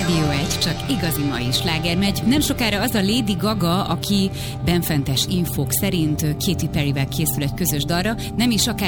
Rádió 1, csak igazi mai sláger megy. Nem sokára az a Lady Gaga, aki benfentes infók szerint Katy Perryvel készül egy közös dalra, nem is akár